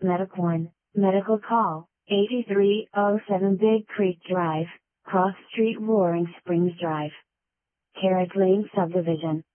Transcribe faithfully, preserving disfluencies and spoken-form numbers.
MediCorn, Medical Call, eighty-three oh seven Big Creek Drive, Cross Street Roaring Springs Drive. Carrick Lane Subdivision.